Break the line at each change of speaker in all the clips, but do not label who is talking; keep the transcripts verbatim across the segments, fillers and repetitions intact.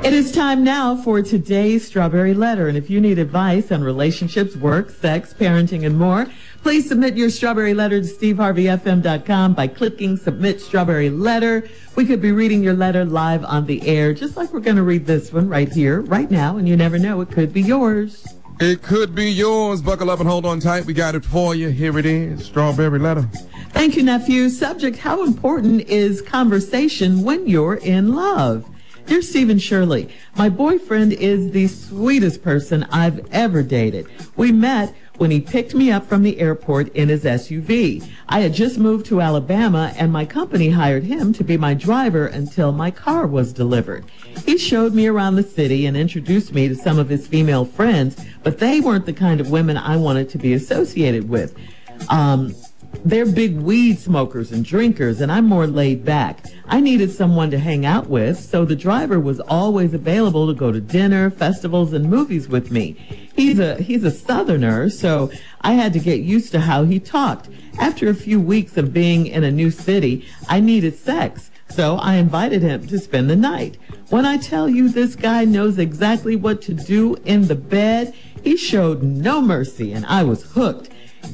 It is time now for today's Strawberry Letter. And if you need advice on relationships, work, sex, parenting, and more, please submit your Strawberry Letter to steve harvey f m dot com by clicking Submit Strawberry Letter. We could be reading your letter live on the air, just like we're going to read this one right here, right now. And you never know, it could be yours.
It could be yours. Buckle up and hold on tight. We got it for you. Here it is, Strawberry Letter.
Thank you, nephew. Subject: how important is conversation when you're in love? Dear Stephen Shirley, my boyfriend is the sweetest person I've ever dated. We met when he picked me up from the airport in his S U V. I had just moved to Alabama, and my company hired him to be my driver until my car was delivered. He showed me around the city and introduced me to some of his female friends, but they weren't the kind of women I wanted to be associated with. Um... They're big weed smokers and drinkers, and I'm more laid back. I needed someone to hang out with, so the driver was always available to go to dinner, festivals, and movies with me. He's a he's a Southerner, so I had to get used to how he talked. After a few weeks of being in a new city, I needed sex, so I invited him to spend the night. When I tell you this guy knows exactly what to do in the bed, he showed no mercy, and I was hooked.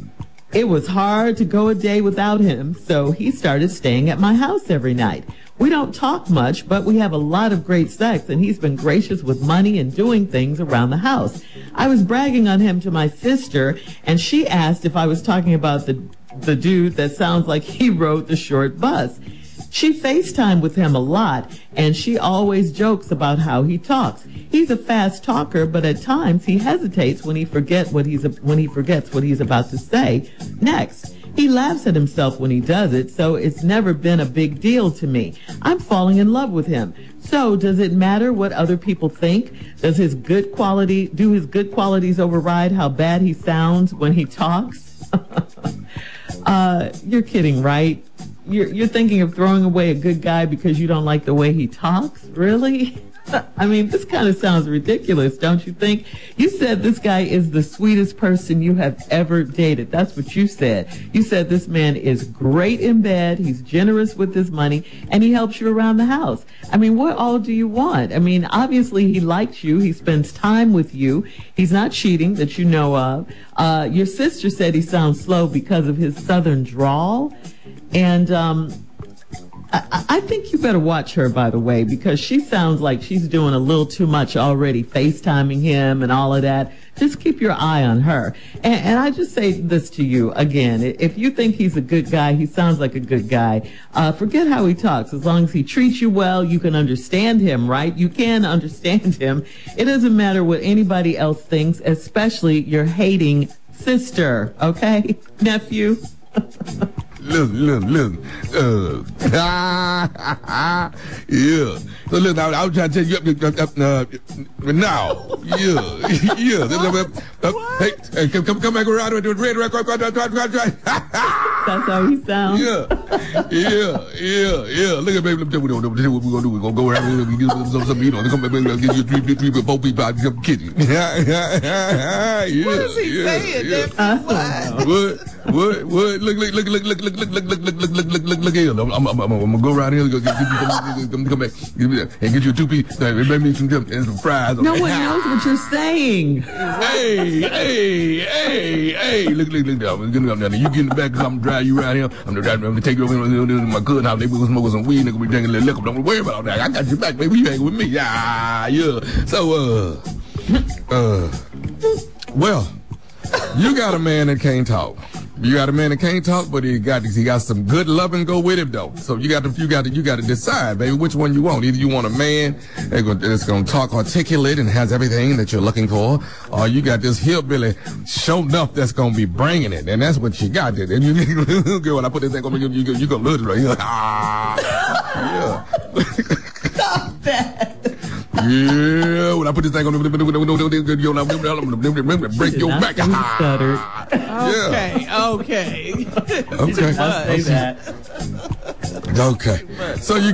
It was hard to go a day without him, so he started staying at my house every night. We don't talk much, but we have a lot of great sex, and he's been gracious with money and doing things around the house. I was bragging on him to my sister, and she asked if I was talking about the, the dude that sounds like he rode the short bus. She FaceTimed with him a lot, and she always jokes about how he talks. He's a fast talker, but at times he hesitates when he forget what he's when he forgets what he's about to say next. He laughs at himself when he does it, so it's never been a big deal to me. I'm falling in love with him. So does it matter what other people think? Does his good quality do his good qualities override how bad he sounds when he talks? uh, you're kidding, right? You're, you're thinking of throwing away a good guy because you don't like the way he talks? Really? I mean, this kind of sounds ridiculous, don't you think? You said this guy is the sweetest person you have ever dated. That's what you said. You said this man is great in bed, he's generous with his money, and he helps you around the house. I mean, what all do you want? I mean, obviously he likes you, he spends time with you, he's not cheating that you know of. Uh, your sister said he sounds slow because of his southern drawl. And um, I, I think you better watch her, by the way, because she sounds like she's doing a little too much already, FaceTiming him and all of that. Just keep your eye on her. And, and I just say this to you again. If you think he's a good guy, he sounds like a good guy, uh, forget how he talks. As long as he treats you well, you can understand him, right? You can understand him. It doesn't matter what anybody else thinks, especially your hating sister, okay, nephew?
Look, look, look. Uh, yeah. So look, I, I was trying to tell you up, up, uh, now. Yeah, yeah. Uh, hey, hey, come, come, come back around with the red record.
That's how he sounds.
Yeah, yeah, yeah, yeah. Look at baby. Let me tell you what we're gonna do. We're gonna go around and give some, some, you know, come back and give you three, three, four people out to kid you. Yeah,
what is he
yeah,
saying?
Yeah.
Uh,
what? What? What? Look! Look! Look! Look! Look! Look! Look! Look! Look! Look! Look! Look! Look! Look! Look! Here! I'm, I'm, I'm, I'm gonna go around here. Go, come, come back and get you a two piece. Make me some and some fries.
No one knows what you're saying.
Hey! Hey! Hey! Hey! Look! Look! Look! I'm gonna come down there. You get in the back because I'm gonna drive you around here. I'm gonna, I'm gonna take you over to my cousin house. They we gonna smoke some weed. They gonna be drinking a little liquor. Don't worry about all that. I got you back, baby. You hang with me. Yeah, yeah. So, uh, uh, well, you got a man that can't talk. You got a man that can't talk, but he got he got some good loving go with him though. So you got to you got to you got to decide, baby, which one you want. Either you want a man that's gonna talk articulate and has everything that you're looking for, or you got this hillbilly show enough that's gonna be bringing it, and that's what you got there. And you girl, when I put this thing on you, you you gonna lose it right here. Ah, yeah.
Stop that.
Yeah, when I put this thing on, I'm gonna break your back.
Okay, okay.
Okay.
Say that.
Okay. So you